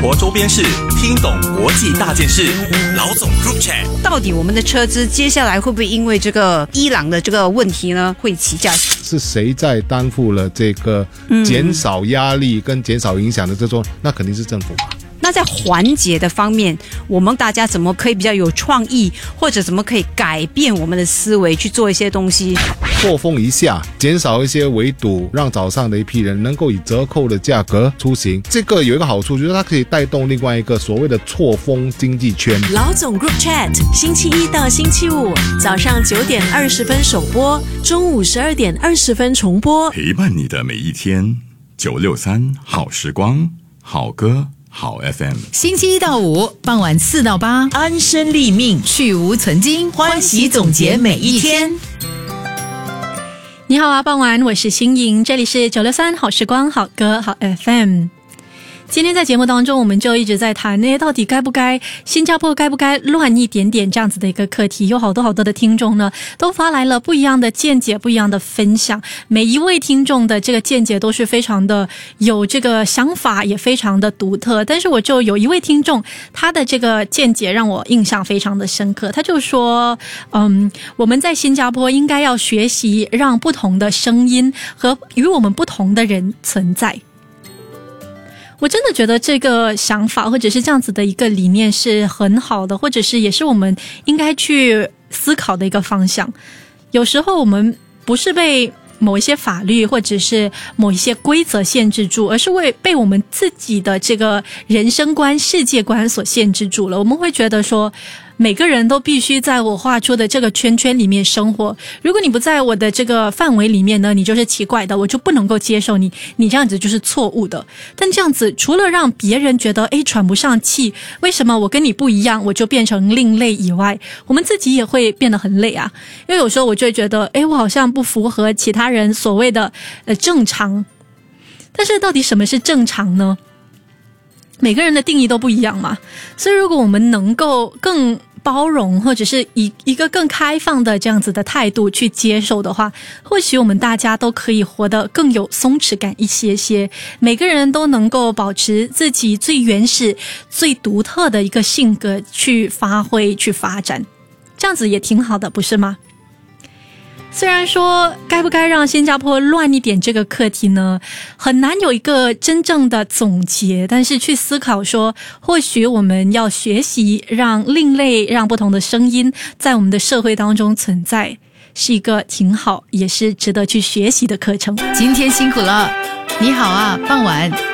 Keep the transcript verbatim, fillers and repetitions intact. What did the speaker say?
活周边事，听懂国际大件事。老总 Group Chat， 到底我们的车资接下来会不会因为这个伊朗的这个问题呢，会起价？ 是谁在担负了这个减少压力跟减少影响的这种？嗯、那肯定是政府嘛。 那在缓解的方面，我们大家怎么可以比较有创意，或者怎么可以改变我们的思维去做一些东西？ 错峰一下，减少一些围堵，让早上的一批人能够以折扣的价格出行。这个有一个好处，就是它可以带动另外一个所谓的错峰经济圈。 老总 Group Chat， 星期一到星期五早上九点二十分首播，中午十二点二十分重播， 陪伴你的每一天。九六三好时光，好歌。好 F M， 星期一到五傍晚四到八， 安身立命， 去无存菁， 欢喜总结每一天。 你好啊，傍晚，我是新颖，这里是九六三好时光，好歌，好 F M。今天在节目当中，我们就一直在谈，那到底该不该新加坡该不该乱一点点这样子的一个课题，有好多好多的听众呢，都发来了不一样的见解，不一样的分享。每一位听众的这个见解都是非常的有这个想法，也非常的独特。但是我就有一位听众，他的这个见解让我印象非常的深刻。他就说，嗯，我们在新加坡应该要学习让不同的声音和与我们不同的人存在。我真的觉得这个想法或者是这样子的一个理念是很好的，或者是也是我们应该去思考的一个方向。有时候我们不是被某一些法律或者是某一些规则限制住，而是为被我们自己的这个人生观、世界观所限制住了。我们会觉得说，每个人都必须在我画出的这个圈圈里面生活，如果你不在我的这个范围里面呢，你就是奇怪的，我就不能够接受你，你这样子就是错误的。但这样子除了让别人觉得诶喘不上气，为什么我跟你不一样我就变成另类以外，我们自己也会变得很累啊。因为有时候我就会觉得诶我好像不符合其他人所谓的呃正常，但是到底什么是正常呢？每个人的定义都不一样嘛，所以如果我们能够更包容，或者是以一个更开放的这样子的态度去接受的话，或许我们大家都可以活得更有松弛感一些些，每个人都能够保持自己最原始最独特的一个性格去发挥去发展，这样子也挺好的，不是吗？虽然说该不该让新加坡乱一点这个课题呢，很难有一个真正的总结，但是去思考说，或许我们要学习让另类、让不同的声音在我们的社会当中存在，是一个挺好，也是值得去学习的课程。 今天辛苦了，你好啊，傍晚